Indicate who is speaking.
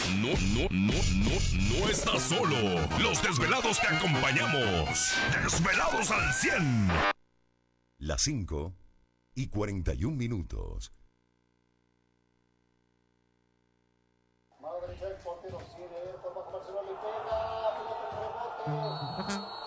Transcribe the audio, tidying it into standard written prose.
Speaker 1: No estás solo. Los desvelados te acompañamos. Desvelados al 100.
Speaker 2: Las 5:41.
Speaker 3: Mano derecha del portero, sigue, por Marcelo le pega, pelota en rebote.